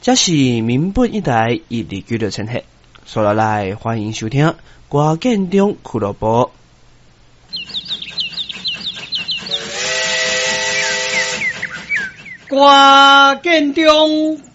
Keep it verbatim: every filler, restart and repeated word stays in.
这是民本一台一日九六千赫，所来来欢迎收听歌建中俱乐部。 歌建中